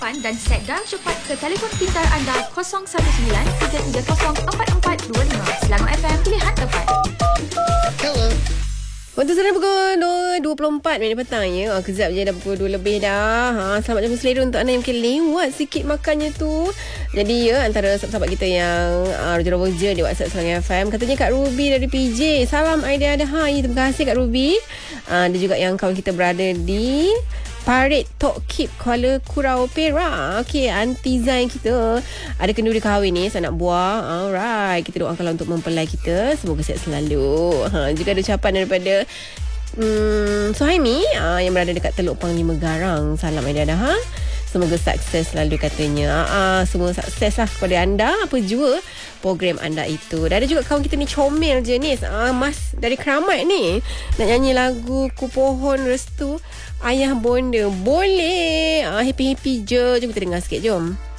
ucapan dan set darah cepat ke telefon pintar anda 019-330-4425. Selangor FM, pilihan tepat. Hello. Waktu sekarang pukul 2.24 minit petang ya. Kejap je dah pukul 2 lebih dah. Selamat jamu selera untuk anda yang mungkin lewat sikit makannya tu. Jadi ya, antara sahabat kita yang roja-roja di WhatsApp Selangor FM, katanya Kak Ruby dari PJ. Salam Aida ada hai. Terima kasih Kak Ruby. Ada juga yang kawan kita berada di Parit Tok Kip Kuala Kurau Perak. Okey, Aunty Zain kita ada kenduri kahwin ni, anak buah. Alright, kita doakanlah untuk mempelai kita, semoga sihat selalu. Juga ada ucapan daripada Suhaimi yang berada dekat Teluk Panglima Garang. Salam Aida dah. Semoga sukses selalu katanya. Semua sukses lah kepada anda, apa jua program anda itu. Dan ada juga kawan kita ni comel je ni, Mas dari Keramat ni, nak nyanyi lagu Ku Pohon Restu Ayah Bonda. Boleh. Happy-happy je. Jom kita dengar sikit, jom.